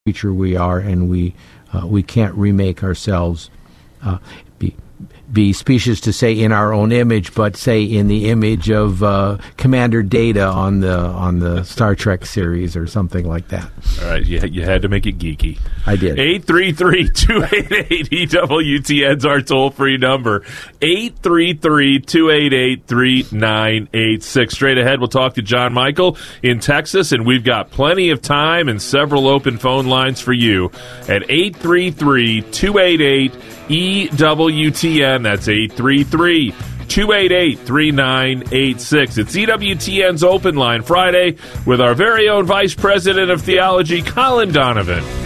creature we are, and we can't remake ourselves. Be specious to say in our own image, but say in the image of Commander Data on the Star Trek series or something like that. All right, you had to make it geeky. I did. 833-288-EWTN's our toll-free number. 833-288-3986. Straight ahead, we'll talk to John Michael in Texas, and we've got plenty of time and several open phone lines for you at 833-288-EWTN. That's 833-288-3986. It's EWTN's Open Line Friday with our very own Vice President of Theology, Colin Donovan.